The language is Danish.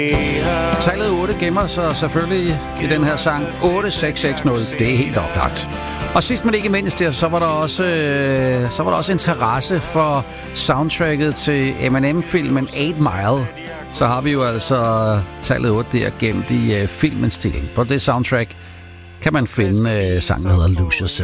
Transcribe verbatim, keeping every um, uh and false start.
Tallet otte gemmer sig selvfølgelig i den her sang. otte seks seks nul, det er helt oplagt. Og sidst men ikke mindst der, så var der også, øh, så var der også interesse for soundtracket til Eminem-filmen eight mile. Så har vi jo altså tallet otte der gemt i øh, filmens stil. På det soundtrack kan man finde øh, sangen, der hedder Lose Yourself.